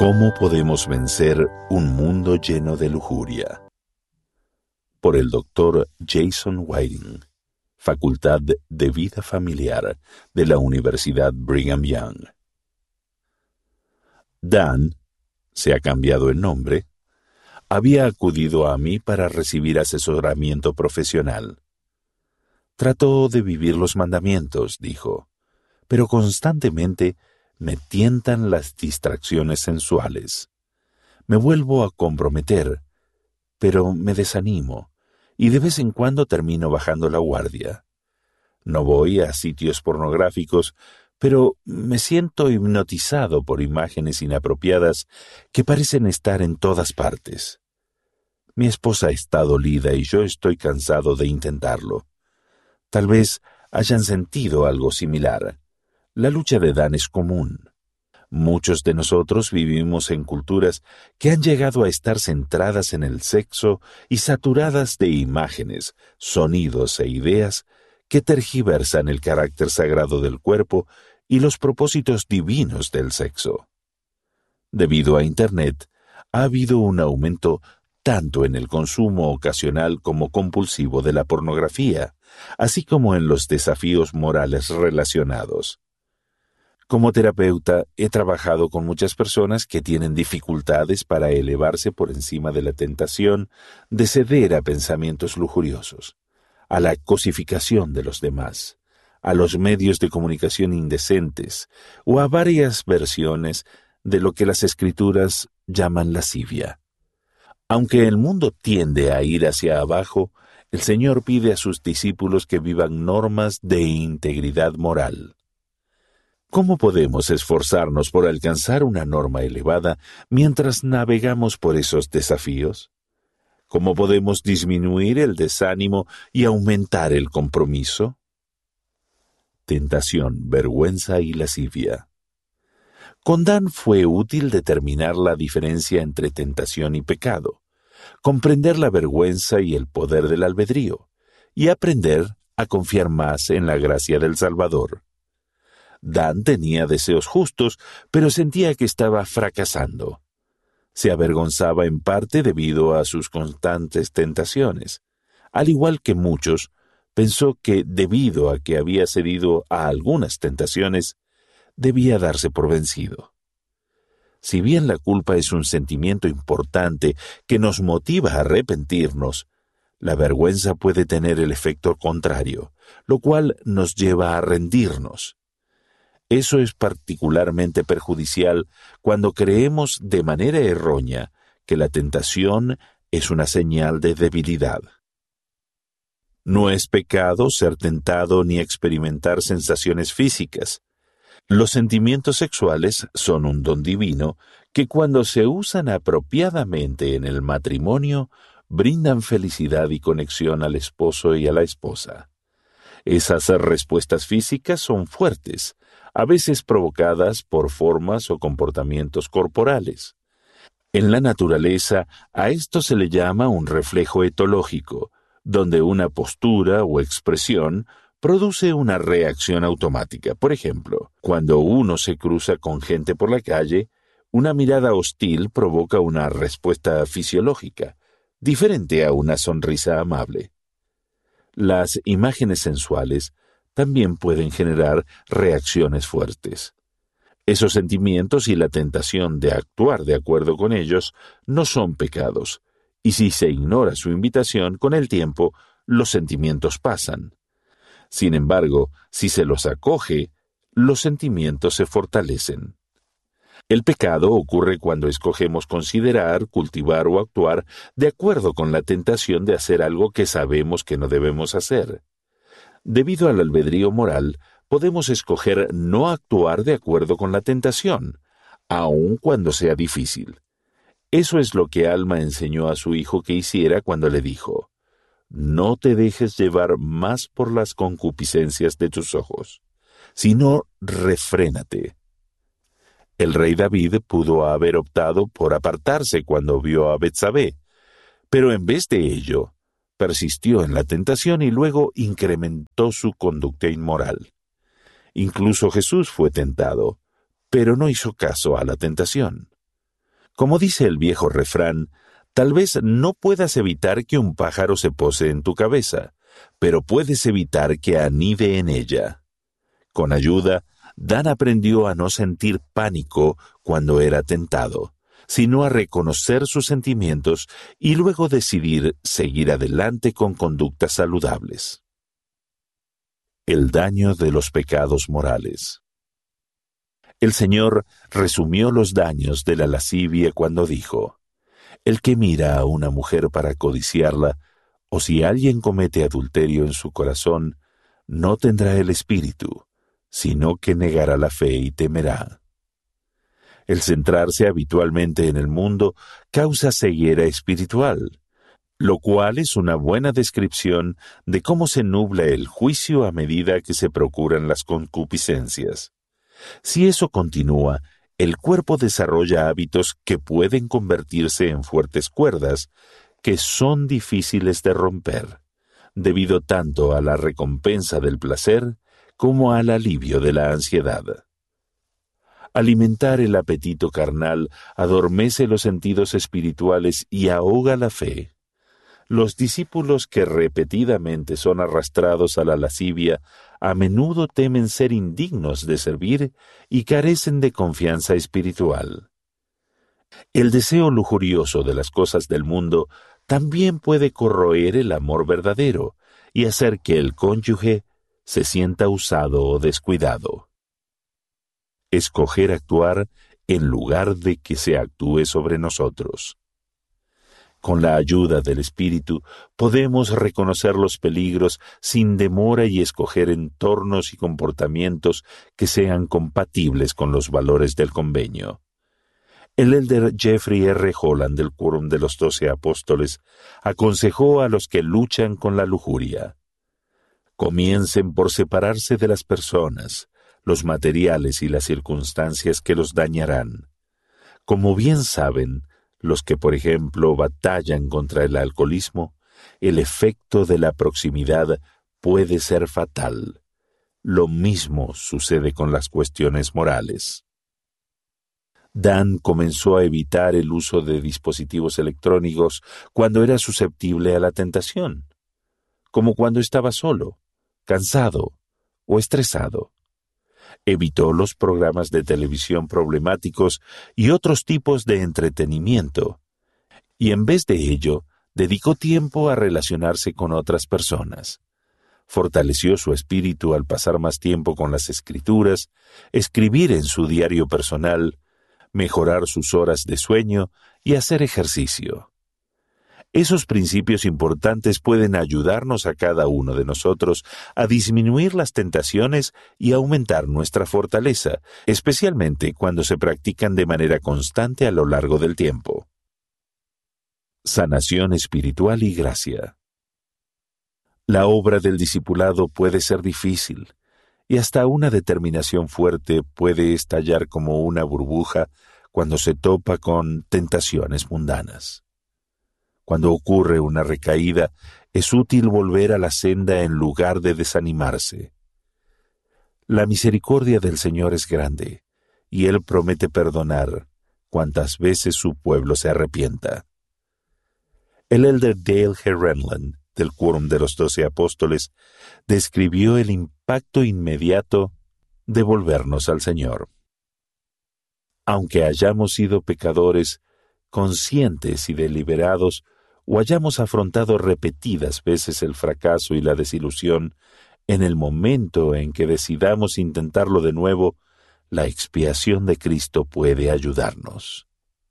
¿Cómo podemos vencer un mundo lleno de lujuria? Por el Dr. Jason Whiting, Facultad de Vida Familiar de la Universidad Brigham Young. Dan, se ha cambiado el nombre, había acudido a mí para recibir asesoramiento profesional. Trato de vivir los mandamientos, dijo, pero constantemente me tientan las distracciones sensuales. Me vuelvo a comprometer, pero me desanimo, y de vez en cuando termino bajando la guardia. No voy a sitios pornográficos, pero me siento hipnotizado por imágenes inapropiadas que parecen estar en todas partes. Mi esposa está dolida y yo estoy cansado de intentarlo. Tal vez hayan sentido algo similar. La lucha de Dan es común. Muchos de nosotros vivimos en culturas que han llegado a estar centradas en el sexo y saturadas de imágenes, sonidos e ideas que tergiversan el carácter sagrado del cuerpo y los propósitos divinos del sexo. Debido a Internet, ha habido un aumento tanto en el consumo ocasional como compulsivo de la pornografía, así como en los desafíos morales relacionados. Como terapeuta, he trabajado con muchas personas que tienen dificultades para elevarse por encima de la tentación de ceder a pensamientos lujuriosos, a la cosificación de los demás, a los medios de comunicación indecentes o a varias versiones de lo que las Escrituras llaman lascivia. Aunque el mundo tiende a ir hacia abajo, el Señor pide a sus discípulos que vivan normas de integridad moral. ¿Cómo podemos esforzarnos por alcanzar una norma elevada mientras navegamos por esos desafíos? ¿Cómo podemos disminuir el desánimo y aumentar el compromiso? Tentación, vergüenza y lascivia. Con Dan fue útil determinar la diferencia entre tentación y pecado, comprender la vergüenza y el poder del albedrío, y aprender a confiar más en la gracia del Salvador. Dan tenía deseos justos, pero sentía que estaba fracasando. Se avergonzaba en parte debido a sus constantes tentaciones. Al igual que muchos, pensó que debido a que había cedido a algunas tentaciones, debía darse por vencido. Si bien la culpa es un sentimiento importante que nos motiva a arrepentirnos, la vergüenza puede tener el efecto contrario, lo cual nos lleva a rendirnos. Eso es particularmente perjudicial cuando creemos de manera errónea que la tentación es una señal de debilidad. No es pecado ser tentado ni experimentar sensaciones físicas. Los sentimientos sexuales son un don divino que cuando se usan apropiadamente en el matrimonio, brindan felicidad y conexión al esposo y a la esposa. Esas respuestas físicas son fuertes, a veces provocadas por formas o comportamientos corporales. En la naturaleza, a esto se le llama un reflejo etológico, donde una postura o expresión produce una reacción automática. Por ejemplo, cuando uno se cruza con gente por la calle, una mirada hostil provoca una respuesta fisiológica, diferente a una sonrisa amable. Las imágenes sensuales también pueden generar reacciones fuertes. Esos sentimientos y la tentación de actuar de acuerdo con ellos no son pecados, y si se ignora su invitación, con el tiempo los sentimientos pasan. Sin embargo, si se los acoge, los sentimientos se fortalecen. El pecado ocurre cuando escogemos considerar, cultivar o actuar de acuerdo con la tentación de hacer algo que sabemos que no debemos hacer. Debido al albedrío moral, podemos escoger no actuar de acuerdo con la tentación, aun cuando sea difícil. Eso es lo que Alma enseñó a su hijo que hiciera cuando le dijo: «No te dejes llevar más por las concupiscencias de tus ojos, sino refrénate». El rey David pudo haber optado por apartarse cuando vio a Betsabé, pero en vez de ello, persistió en la tentación y luego incrementó su conducta inmoral. Incluso Jesús fue tentado, pero no hizo caso a la tentación. Como dice el viejo refrán, tal vez no puedas evitar que un pájaro se pose en tu cabeza, pero puedes evitar que anide en ella. Con ayuda, Dan aprendió a no sentir pánico cuando era tentado, sino a reconocer sus sentimientos y luego decidir seguir adelante con conductas saludables. El daño de los pecados morales. El Señor resumió los daños de la lascivia cuando dijo: el que mira a una mujer para codiciarla, o si alguien comete adulterio en su corazón, no tendrá el espíritu, sino que negará la fe y temerá. El centrarse habitualmente en el mundo causa ceguera espiritual, lo cual es una buena descripción de cómo se nubla el juicio a medida que se procuran las concupiscencias. Si eso continúa, el cuerpo desarrolla hábitos que pueden convertirse en fuertes cuerdas, que son difíciles de romper, debido tanto a la recompensa del placer como al alivio de la ansiedad. Alimentar el apetito carnal adormece los sentidos espirituales y ahoga la fe. Los discípulos que repetidamente son arrastrados a la lascivia a menudo temen ser indignos de servir y carecen de confianza espiritual. El deseo lujurioso de las cosas del mundo también puede corroer el amor verdadero y hacer que el cónyuge se sienta usado o descuidado. Escoger actuar en lugar de que se actúe sobre nosotros. Con la ayuda del Espíritu podemos reconocer los peligros sin demora y escoger entornos y comportamientos que sean compatibles con los valores del convenio. El elder Jeffrey R. Holland del Quórum de los 12 Apóstoles aconsejó a los que luchan con la lujuria: comiencen por separarse de las personas, los materiales y las circunstancias que los dañarán. Como bien saben, los que, por ejemplo, batallan contra el alcoholismo, el efecto de la proximidad puede ser fatal. Lo mismo sucede con las cuestiones morales. Dan comenzó a evitar el uso de dispositivos electrónicos cuando era susceptible a la tentación, como cuando estaba solo, cansado o estresado. Evitó los programas de televisión problemáticos y otros tipos de entretenimiento, y en vez de ello, dedicó tiempo a relacionarse con otras personas. Fortaleció su espíritu al pasar más tiempo con las Escrituras, escribir en su diario personal, mejorar sus horas de sueño y hacer ejercicio. Esos principios importantes pueden ayudarnos a cada uno de nosotros a disminuir las tentaciones y aumentar nuestra fortaleza, especialmente cuando se practican de manera constante a lo largo del tiempo. Sanación espiritual y gracia. La obra del discipulado puede ser difícil, y hasta una determinación fuerte puede estallar como una burbuja cuando se topa con tentaciones mundanas. Cuando ocurre una recaída, es útil volver a la senda en lugar de desanimarse. La misericordia del Señor es grande, y Él promete perdonar cuantas veces su pueblo se arrepienta. El elder Dale G. Renlund, del Quórum de los 12 Apóstoles, describió el impacto inmediato de volvernos al Señor. Aunque hayamos sido pecadores, conscientes y deliberados, o hayamos afrontado repetidas veces el fracaso y la desilusión, en el momento en que decidamos intentarlo de nuevo, la expiación de Cristo puede ayudarnos.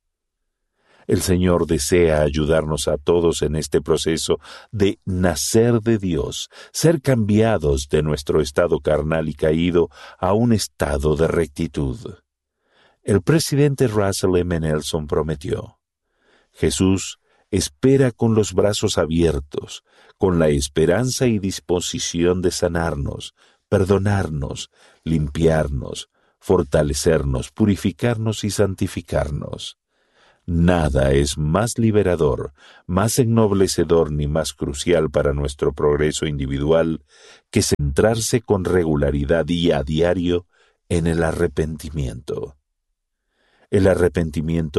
El Señor desea ayudarnos a todos en este proceso de nacer de Dios, ser cambiados de nuestro estado carnal y caído a un estado de rectitud. El presidente Russell M. Nelson prometió: Jesús espera con los brazos abiertos, con la esperanza y disposición de sanarnos, perdonarnos, limpiarnos, fortalecernos, purificarnos y santificarnos. Nada es más liberador, más ennoblecedor ni más crucial para nuestro progreso individual que centrarse con regularidad y a diario en el arrepentimiento. El arrepentimiento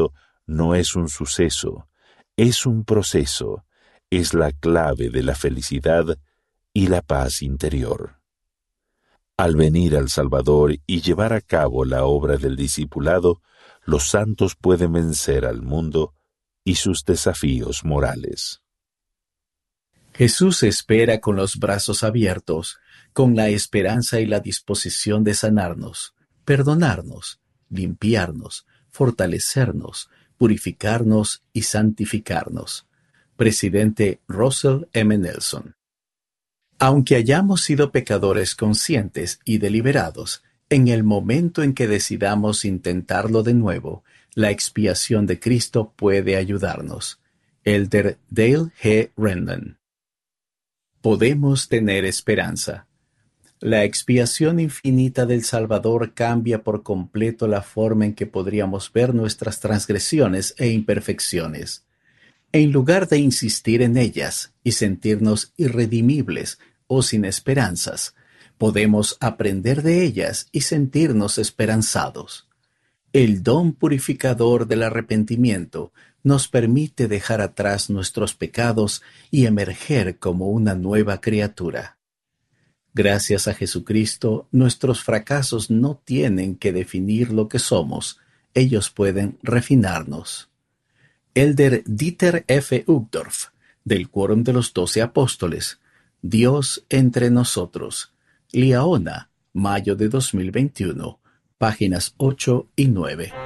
no es un suceso, es un proceso, es la clave de la felicidad y la paz interior. Al venir al Salvador y llevar a cabo la obra del discipulado, los santos pueden vencer al mundo y sus desafíos morales. Jesús espera con los brazos abiertos, con la esperanza y la disposición de sanarnos, perdonarnos, limpiarnos, fortalecernos, purificarnos y santificarnos. Presidente Russell M. Nelson. Aunque hayamos sido pecadores conscientes y deliberados, en el momento en que decidamos intentarlo de nuevo, la expiación de Cristo puede ayudarnos. Elder Dale G. Rendan. Podemos tener esperanza. La expiación infinita del Salvador cambia por completo la forma en que podríamos ver nuestras transgresiones e imperfecciones. En lugar de insistir en ellas y sentirnos irredimibles o sin esperanzas, podemos aprender de ellas y sentirnos esperanzados. El don purificador del arrepentimiento nos permite dejar atrás nuestros pecados y emerger como una nueva criatura. Gracias a Jesucristo, nuestros fracasos no tienen que definir lo que somos, ellos pueden refinarnos. Elder Dieter F. Uchtdorf, del Quórum de los 12 Apóstoles, Dios entre nosotros, Liaona, mayo de 2021, páginas 8 y 9.